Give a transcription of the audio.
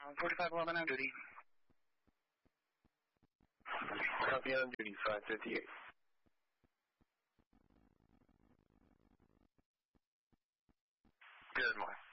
4511 on duty. Copy on duty, 558. Good morning.